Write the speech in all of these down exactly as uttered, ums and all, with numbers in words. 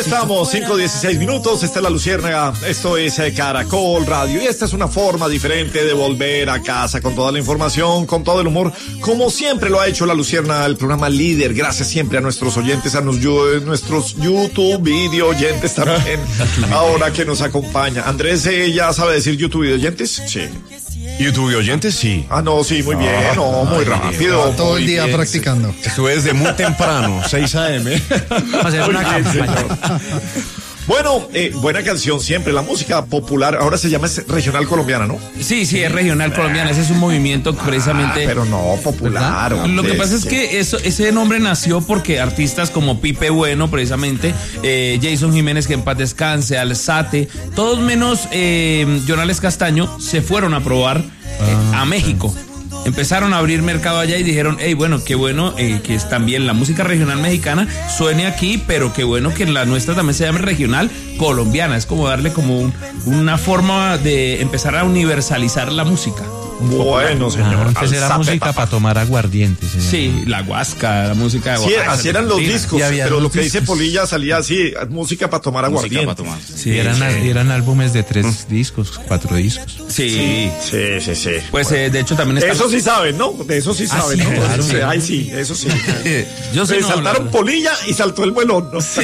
Estamos cinco dieciséis minutos, esta es la Luciérnaga, esto es eh, Caracol Radio y esta es una forma diferente de volver a casa con toda la información, con todo el humor, como siempre lo ha hecho la Luciérnaga, el programa líder. Gracias siempre a nuestros oyentes, a nos, nuestros YouTube video oyentes también, ahora que nos acompaña. Andrés, eh, ¿ya sabe decir YouTube video oyentes? Sí. YouTube oyentes, sí. Ah, no, sí, muy bien, no, muy rápido. Todo muy el día bien, practicando. Sí. Estuve desde muy temprano, seis a eme Hacer una campaña. Bueno, eh, buena canción siempre, la música popular, ahora se llama regional colombiana, ¿no? Sí, sí, es regional colombiana, ese es un movimiento precisamente... Ah, pero no, popular. ¿verdad? Lo que pasa es que eso, ese nombre nació porque artistas como Pipe Bueno, precisamente, eh, Jason Jiménez, que en paz descanse, Alzate, todos menos eh, Jonales Castaño, se fueron a probar eh, ah, a México. Empezaron a abrir mercado allá y dijeron, hey, bueno, qué bueno eh, que es también la música regional mexicana suene aquí, pero qué bueno que la nuestra también se llame regional colombiana. Es como darle como un, una forma de empezar a universalizar la música. Bueno, señor. Ah, antes era música para tomar aguardiente, señor. Sí, la guasca, la música de Sí, Oaxaca, así eran los discos, pero lo que discos. dice Polilla salía así, música para tomar aguardiente. Música para tomar. Sí, eran, sí. eran álbumes de tres mm. discos, cuatro discos. Sí, sí, sí, sí. Pues bueno. eh, de hecho también está... Eso sí saben, ¿no? De eso sí saben, ah, sí, ¿no? claro, sí, sí. Ay, sí, eso sí. Yo sé Se no, saltaron la... Polilla y saltó el vuelón, ¿no? Sí.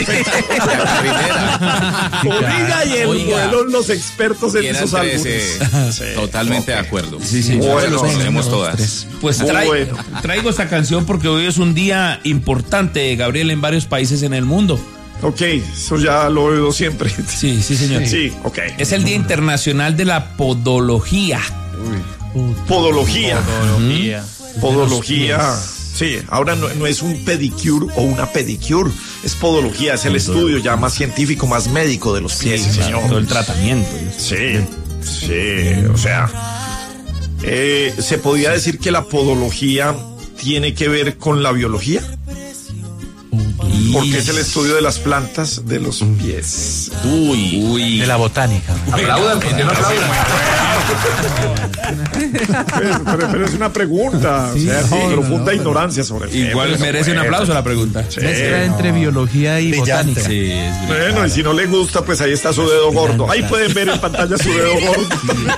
Polilla y el Oiga. vuelón, los expertos en esos álbumes. Sí, totalmente okay. de acuerdo. Sí, sí. Bueno, los tenemos todas. Pues Muy trae, bueno. traigo esta canción porque hoy es un día importante, Gabriel, en varios países en el mundo. Ok, eso ya lo he oído siempre. Sí, sí, señor. Sí, ok. Es el Día Internacional de la Podología. Uy. Podología. Podología. Uh-huh. Podología. Sí, ahora no, no es un pedicure o una pedicure, es podología, es el estudio ya más científico, más médico de los pies, sí, señor. Todo el tratamiento. Sí, sí, o sea, eh, ¿se podía decir que la podología tiene que ver con la biología? Porque es el estudio de las plantas de los pies. Uy, uy. De la botánica. Aplaudan, porque no aplaudan. pero, pero, pero es una pregunta, sí, o sea, sí, profunda no, no, ignorancia sobre el tema. Igual merece un aplauso la pregunta. Sí, mezcla entre no. biología y Brillante. botánica. Sí, es bueno, y si no le gusta, pues ahí está su dedo gordo. Ahí pueden ver en pantalla su dedo gordo.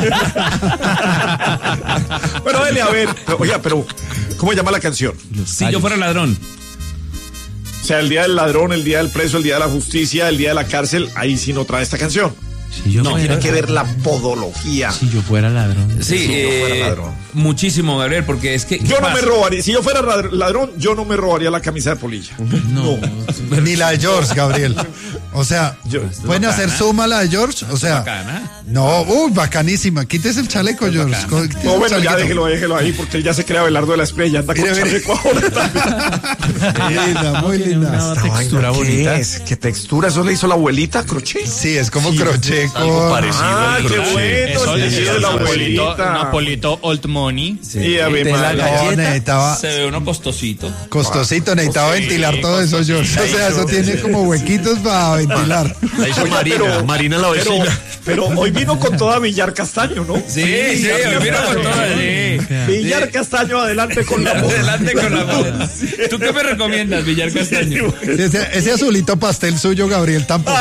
Bueno, dele a ver. Oiga, pero ¿cómo llama la canción? Si yo fuera ladrón. O sea, el día del ladrón, el día del preso, el día de la justicia, el día de la cárcel, ahí sí no trae esta canción. Si yo no, fuera, tiene que ver la podología. Si yo fuera ladrón. Sí, si eh, yo fuera ladrón. Muchísimo, Gabriel, porque es que... Yo no me robaría, si yo fuera ladrón, yo no me robaría la camisa de Polilla. No. no. Ni la de George, Gabriel. O sea, yo, ¿pueden bacana. hacer suma la de George? O sea, bacana. No, uy, bacanísima. Quítese el chaleco, George. Quítese no, bueno, ya déjelo, déjelo ahí, porque él ya se crea Abelardo de la Espriella, anda con mire, chaleco ahora también. Linda, muy linda. Una textura bonita. ¿Qué es? ¿Qué textura? ¿Eso le hizo la abuelita? ¿Crochet? Sí, es como sí, crochet. Algo parecido ah, al crochet. Qué bueno, eso el es de la Napolito, abuelita. Napolito Old Money. Sí, y a ver, la galleta necesitaba, se ve uno costosito. Costosito, necesitaba sí, ventilar sí, todo eso, George. O sea, eso tiene como huequitos para ventilar. La hizo Oye, Marina, pero, Marina la vecina. Pero, pero hoy vino con toda Villar Castaño, ¿no? Sí, sí, sí hoy vino con toda. Sí. Villar sí. Castaño, adelante con la moda. Adelante con la moda. ¿Tú qué me recomiendas, Villar Castaño? Ese, ese azulito pastel suyo, Gabriel, tampoco.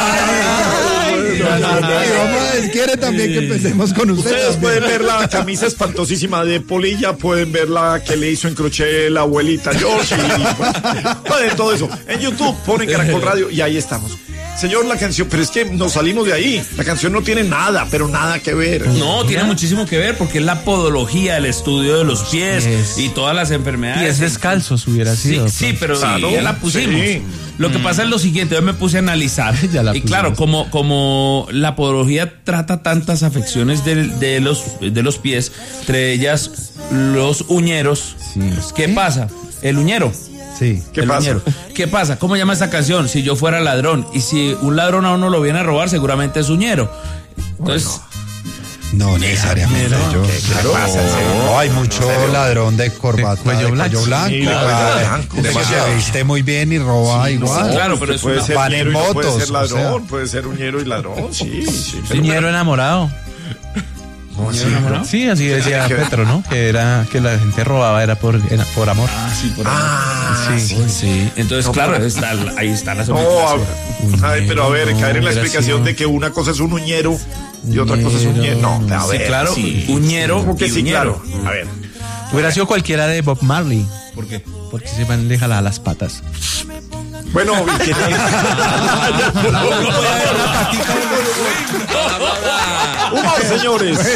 Ay, no, no, no, y vamos a ver, quiere también que empecemos con ustedes. Ustedes pueden ver la camisa espantosísima de Polilla, pueden ver la que le hizo en crochet la abuelita George, y pueden todo eso. En YouTube ponen Caracol Radio y ahí estamos. Señor, la canción, pero es que nos salimos de ahí. La canción no tiene nada, pero nada que ver. No, tiene muchísimo que ver porque es la podología, el estudio de los pies yes. y todas las enfermedades. Pies descalzos hubiera sido. Sí, sí, pero claro, ya la pusimos. Sí. Lo que mm. pasa es lo siguiente, yo me puse a analizar. Y claro, como, como la podología trata tantas afecciones de, de, los, de los pies, entre ellas los uñeros, sí. ¿qué ¿Sí? pasa? El uñero. Sí. ¿Qué pasa? Uñero. ¿Qué pasa? ¿Cómo llama esta canción? Si yo fuera ladrón. Y si un ladrón a uno lo viene a robar, seguramente es uñero. Entonces... No, necesariamente. No, yo, ¿qué, ¿qué claro, pasa? No, hay mucho ladrón de corbata, de cuello blanco. De cuello blanco, sí, blanco. De que se viste muy bien y roba sí, igual. No, claro, pero es puede una... ser van en motos. Puede ser ladrón, o sea. puede ser uñero y ladrón, sí. sí uñero enamorado. Sí, así decía ¿Qué? Petro, ¿no? Que era que la gente robaba era por, era por amor. Ah, sí, por Ah, Sí. sí. Sí, entonces, claro, está, ahí está la No, a- ay, pero a ver, caer en la explicación de que una cosa es un uñero y otra cosa es un ñero. No, a Sí, ver. claro, sí. uñero ¿Cómo que y sí, uñero. claro? A ver. Hubiera sido cualquiera de Bob Marley. ¿Por qué? Porque se van le jalaba las patas. Bueno, ¿y qué tiene? Humor, señores.